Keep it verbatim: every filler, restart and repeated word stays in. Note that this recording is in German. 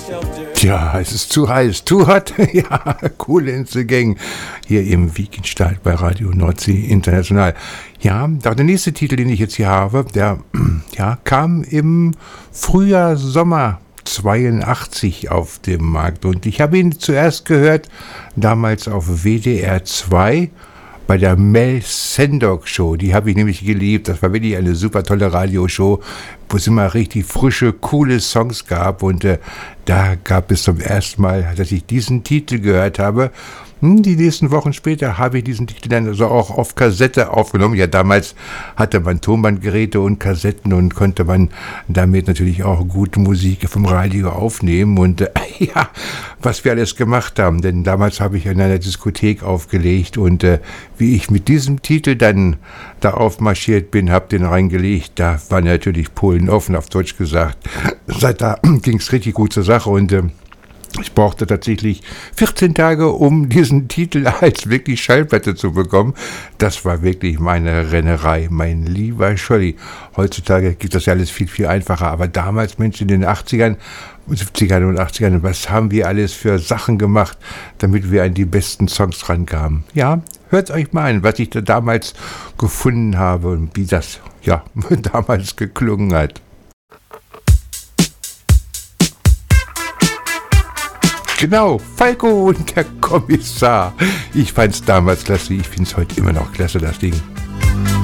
Tja, es ist zu heiß, too hot. Ja, cool in the gang. Hier im Wikingstal bei Radio Nordsee International. Ja, der nächste Titel, den ich jetzt hier habe, der ja, kam im Frühjahr, Sommer zweiundachtzig auf dem Markt. Und ich habe ihn zuerst gehört, damals auf W D R zwei. Bei der Mel Sendok Show, die habe ich nämlich geliebt. Das war wirklich eine super tolle Radioshow, wo es immer richtig frische, coole Songs gab. Und äh, da gab es zum ersten Mal, dass ich diesen Titel gehört habe. Die nächsten Wochen später habe ich diesen Titel dann also auch auf Kassette aufgenommen. Ja, damals hatte man Tonbandgeräte und Kassetten und konnte man damit natürlich auch gute Musik vom Radio aufnehmen. Und äh, ja, was wir alles gemacht haben. Denn damals habe ich in einer Diskothek aufgelegt und äh, wie ich mit diesem Titel dann da aufmarschiert bin, habe den reingelegt. Da war natürlich Polen offen, auf Deutsch gesagt. Seit da ging es richtig gut zur Sache und äh, ich brauchte tatsächlich vierzehn Tage, um diesen Titel als wirklich Schallplatte zu bekommen. Das war wirklich meine Rennerei, mein lieber Scholli. Heutzutage geht das ja alles viel, viel einfacher. Aber damals, Mensch, in den achtzigern, siebzigern und achtzigern, was haben wir alles für Sachen gemacht, damit wir an die besten Songs rankamen. Ja, hört euch mal an, was ich da damals gefunden habe und wie das ja damals geklungen hat. Genau, Falco und der Kommissar. Ich fand's damals klasse, ich find's heute immer noch klasse, das Ding.